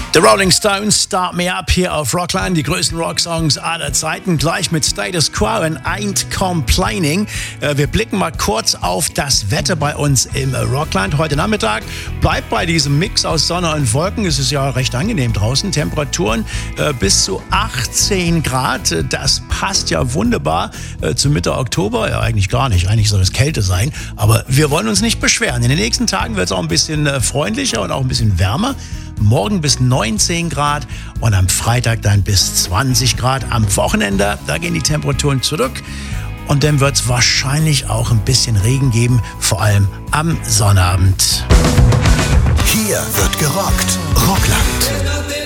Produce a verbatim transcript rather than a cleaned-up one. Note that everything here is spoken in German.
The Rolling Stones, Start Me Up hier auf Rockland, die größten Rocksongs aller Zeiten, gleich mit Status Quo and Ain't Complaining. Wir blicken mal kurz auf das Wetter bei uns im Rockland heute Nachmittag. Bleibt bei diesem Mix aus Sonne und Wolken, es ist ja recht angenehm draußen, Temperaturen bis zu achtzehn Grad, das passt ja wunderbar zu Mitte Oktober, ja eigentlich gar nicht, eigentlich soll es Kälte sein, aber wir wollen uns nicht beschweren. In den nächsten Tagen wird es auch ein bisschen freundlicher und auch ein bisschen wärmer. Morgen bis neunzehn Grad und am Freitag dann bis zwanzig Grad. Am Wochenende, da gehen die Temperaturen zurück und dann wird es wahrscheinlich auch ein bisschen Regen geben, vor allem am Sonnabend. Hier wird gerockt. Rockland.